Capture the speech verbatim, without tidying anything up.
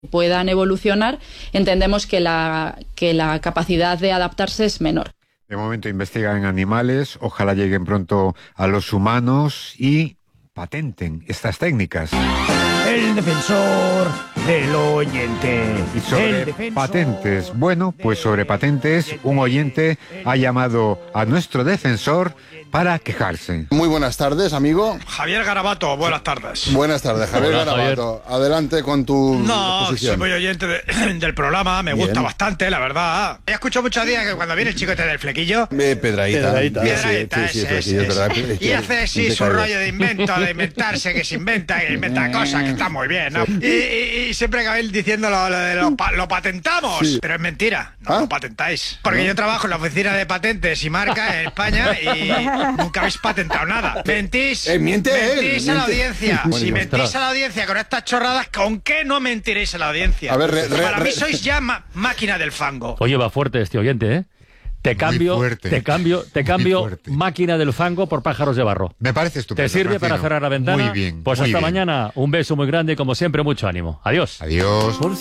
puedan evolucionar, entendemos que la, que la capacidad de adaptarse es menor. De momento investigan en animales, ojalá lleguen pronto a los humanos y patenten estas técnicas. El defensor del oyente. Y sobre patentes, bueno, pues sobre patentes, un oyente ha llamado a nuestro defensor para quejarse. Muy buenas tardes, amigo. Javier Garabato, buenas tardes. Buenas tardes, Javier Hola, Garabato. Javier. Adelante con tu No, posición. soy muy oyente de, del programa, me Bien. gusta bastante, la verdad. He escuchado muchos días que cuando viene el chico este del flequillo... Eh, Pedraíta. Pedraíta. Piedraíta, Sí, sí, ese, sí, es ese, verdad. ese. Es que- Y hace sí es su que- rollo de invento, de inventarse, que se inventa, que inventa cosas, que está muy bien, ¿no? Y, y- y siempre acaba él diciendo lo, lo de lo, pa- lo patentamos, Sí. pero es mentira, no ¿Ah? lo patentáis. Porque yo trabajo en la oficina de patentes y marcas en España y nunca habéis patentado nada. Mentís, Eh, miente él, mentís a la miente. audiencia. Bueno, Si y mentís ostras. a la audiencia con estas chorradas, ¿con qué no mentiréis a la audiencia? A ver, re- re- Para mí re- sois ya ma- máquina del fango. Oye, va fuerte este oyente, ¿eh? Te cambio, fuerte. te cambio, te Muy cambio fuerte. máquina del fango por pájaros de barro. Me parece estupendo. ¿Te sirve para Francino. cerrar la ventana? Muy bien. Pues muy hasta bien. mañana. Un beso muy grande y como siempre mucho ánimo. Adiós. Adiós.